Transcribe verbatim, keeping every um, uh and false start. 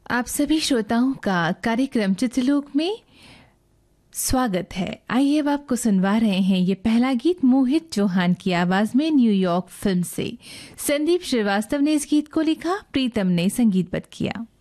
आप सभी श्रोताओं का कार्यक्रम चित्रलोक में स्वागत है। आइए अब आपको सुनवा रहे हैं ये पहला गीत मोहित चौहान की आवाज में न्यूयॉर्क फिल्म से। संदीप श्रीवास्तव ने इस गीत को लिखा, प्रीतम ने संगीतबद्ध किया।